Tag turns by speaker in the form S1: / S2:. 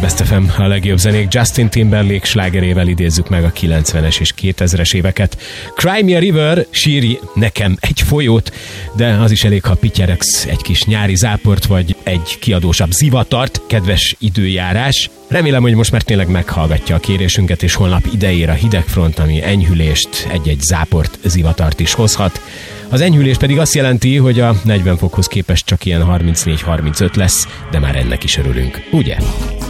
S1: Best FM, a legjobb zenék. Justin Timberlake slágerével idézzük meg a 90-es és 2000-es éveket. Cry Me a River, sírj nekem egy folyót, de az is elég, ha pityeregsz egy kis nyári záport, vagy egy kiadósabb zivatart, kedves időjárás. Remélem, hogy most már tényleg meghallgatja a kérésünket, és holnap idejér a hidegfront, ami enyhülést, egy-egy záport, zivatart is hozhat. Az enyhülés pedig azt jelenti, hogy a 40 fokhoz képest csak ilyen 34-35 lesz, de már ennek is örülünk, ugye?